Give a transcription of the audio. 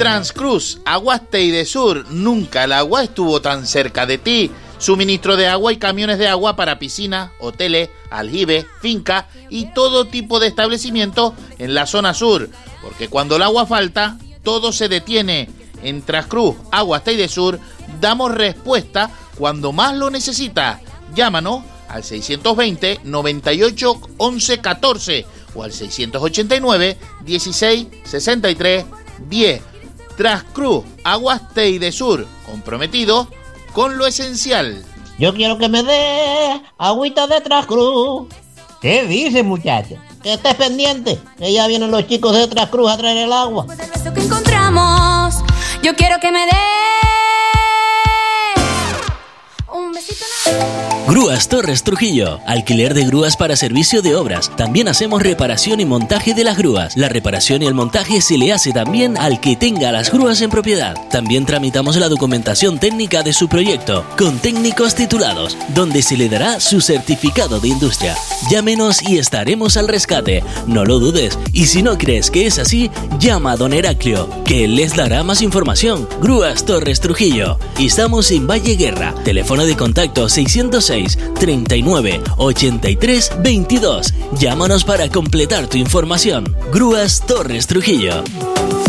Transcruz, Aguas Teidesur, nunca el agua estuvo tan cerca de ti. Suministro de agua y camiones de agua para piscinas, hoteles, aljibes, fincas y todo tipo de establecimientos en la zona sur. Porque cuando el agua falta, todo se detiene. En Transcruz, Aguas Teidesur, damos respuesta cuando más lo necesitas. Llámanos al 620 98 11 14 o al 689 16 63 10. Transcruz, Aguas Teidesur, comprometidos con lo esencial. Yo quiero que me dé agüita de Transcruz. ¿Qué dice, muchacho? Que estés pendiente, que ya vienen los chicos de Transcruz a traer el agua. Del beso que encontramos, yo quiero que me dé un besito. Grúas Torres Trujillo, alquiler de grúas para servicio de obras. También hacemos reparación y montaje de las grúas. La reparación y el montaje se le hace también al que tenga las grúas en propiedad. También tramitamos la documentación técnica de su proyecto, con técnicos titulados, donde se le dará su certificado de industria. Llámenos y estaremos al rescate. No lo dudes. Y si no crees que es así, llama a don Heraclio, que él les dará más información. Grúas Torres Trujillo. Estamos en Valle Guerra. Teléfono de contacto 606 39 83 22. Llámanos para completar tu información. Grúas Torres Trujillo.